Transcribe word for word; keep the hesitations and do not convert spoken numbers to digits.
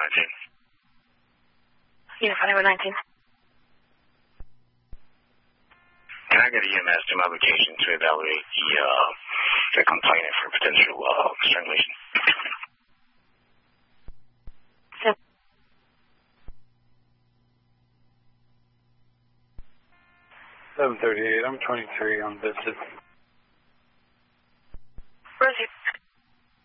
nineteen. Unit five nineteen. Can I get E M S to my location to evaluate the, uh, the complainant for potential uh, strangulation? seven thirty-eight, I'm twenty-three on visit.